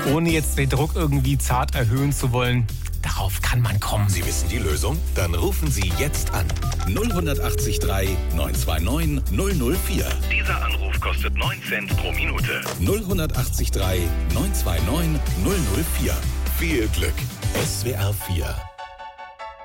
Ohne jetzt den Druck irgendwie zart erhöhen zu wollen, darauf kann man kommen. Sie wissen die Lösung? Dann rufen Sie jetzt an. 0183 929 004. Dieser Anruf kostet 9 Cent pro Minute. 0183 929 004. Viel Glück. SWR 4